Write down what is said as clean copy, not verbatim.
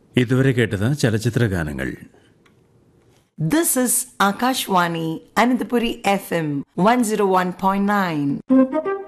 ഇതുവരെ കേട്ടത് ചലച്ചിത്ര ഗാനങ്ങൾ. This is Akashwani, Anandapuri FM 101.9.